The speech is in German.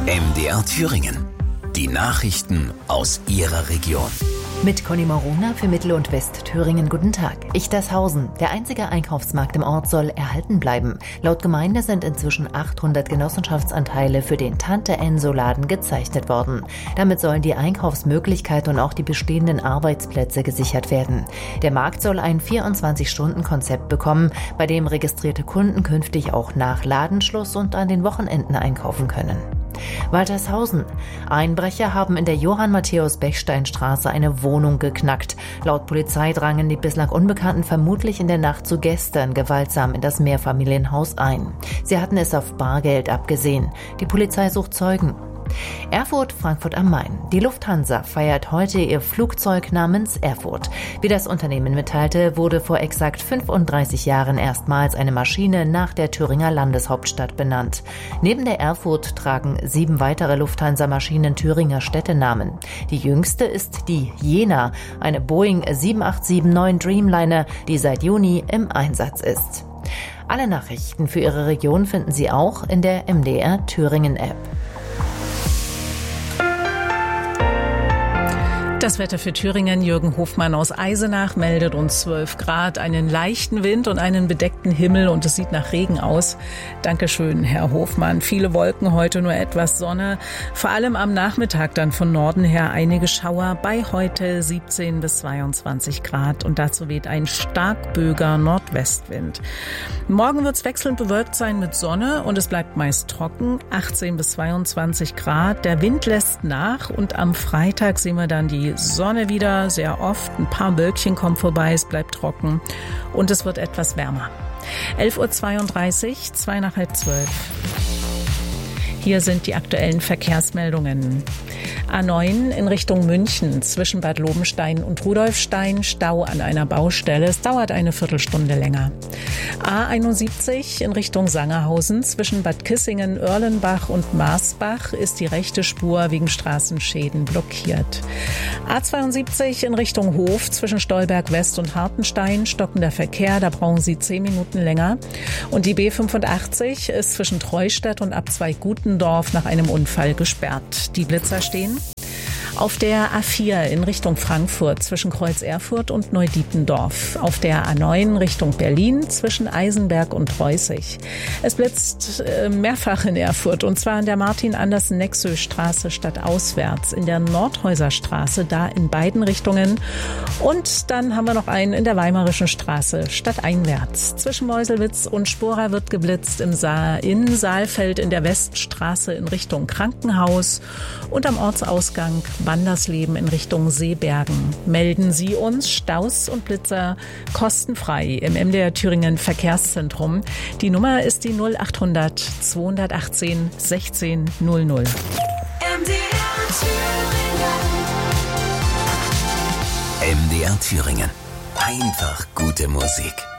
MDR Thüringen. Die Nachrichten aus Ihrer Region. Mit Conny Morona für Mittel- und Westthüringen. Guten Tag. Ichtershausen. Der einzige Einkaufsmarkt im Ort soll erhalten bleiben. Laut Gemeinde sind inzwischen 800 Genossenschaftsanteile für den Tante-Enso-Laden gezeichnet worden. Damit sollen die Einkaufsmöglichkeiten und auch die bestehenden Arbeitsplätze gesichert werden. Der Markt soll ein 24-Stunden-Konzept bekommen, bei dem registrierte Kunden künftig auch nach Ladenschluss und an den Wochenenden einkaufen können. Waltershausen. Einbrecher haben in der Johann-Matthäus-Bechstein-Straße eine Wohnung geknackt. Laut Polizei drangen die bislang Unbekannten vermutlich in der Nacht zu gestern gewaltsam in das Mehrfamilienhaus ein. Sie hatten es auf Bargeld abgesehen. Die Polizei sucht Zeugen. Erfurt, Frankfurt am Main. Die Lufthansa feiert heute ihr Flugzeug namens Erfurt. Wie das Unternehmen mitteilte, wurde vor exakt 35 Jahren erstmals eine Maschine nach der Thüringer Landeshauptstadt benannt. Neben der Erfurt tragen 7 weitere Lufthansa-Maschinen Thüringer Städtenamen. Die jüngste ist die Jena, eine Boeing 7879 Dreamliner, die seit Juni im Einsatz ist. Alle Nachrichten für Ihre Region finden Sie auch in der MDR Thüringen App. Das Wetter für Thüringen. Jürgen Hofmann aus Eisenach meldet uns 12 Grad, einen leichten Wind und einen bedeckten Himmel und es sieht nach Regen aus. Dankeschön, Herr Hofmann. Viele Wolken, heute nur etwas Sonne. Vor allem am Nachmittag dann von Norden her einige Schauer bei heute 17 bis 22 Grad und dazu weht ein stark böiger Nordwestwind. Morgen wird es wechselnd bewölkt sein mit Sonne und es bleibt meist trocken, 18 bis 22 Grad. Der Wind lässt nach und am Freitag sehen wir dann die Sonne wieder, sehr oft. Ein paar Wölkchen kommen vorbei, es bleibt trocken und es wird etwas wärmer. 11.32 Uhr, 2 nach halb 12. Hier sind die aktuellen Verkehrsmeldungen. A9 in Richtung München zwischen Bad Lobenstein und Rudolfstein, Stau an einer Baustelle. Es dauert eine Viertelstunde länger. A71 in Richtung Sangerhausen zwischen Bad Kissingen, Erlenbach und Marsbach ist die rechte Spur wegen Straßenschäden blockiert. A72 in Richtung Hof zwischen Stolberg West und Hartenstein, stockender Verkehr, da brauchen Sie 10 Minuten länger. Und die B85 ist zwischen Treustadt und Abzweig Gutendorf nach einem Unfall gesperrt. Die Blitzer stehen auf der A4 in Richtung Frankfurt zwischen Kreuz Erfurt und Neudietendorf. Auf der A9 Richtung Berlin zwischen Eisenberg und Reußig. Es blitzt mehrfach in Erfurt und zwar an der Martin-Andersen-Nexö-Straße stadtauswärts, in der Nordhäuserstraße, da in beiden Richtungen. Und dann haben wir noch einen in der Weimarischen Straße stadteinwärts. Zwischen Meuselwitz und Spora wird geblitzt in Saalfeld in der Weststraße in Richtung Krankenhaus und am Ortsausgang Wandersleben in Richtung Seebergen. Melden Sie uns Staus und Blitzer kostenfrei im MDR Thüringen Verkehrszentrum. Die Nummer ist die 0800 218 16 00. MDR Thüringen. MDR Thüringen. Einfach gute Musik.